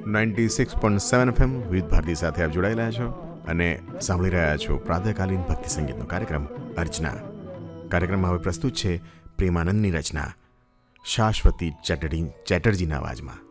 96.7 FM વિવિધ ભારતી સાથે આપ જોડાયેલા છો અને સાંભળી રહ્યા છો પ્રાતઃકાલીન ભક્તિ સંગીતનો કાર્યક્રમ અર્ચના. કાર્યક્રમમાં હવે પ્રસ્તુત છે પ્રેમાનંદની રચના શાશ્વતી ચેટર્જીના અવાજમાં.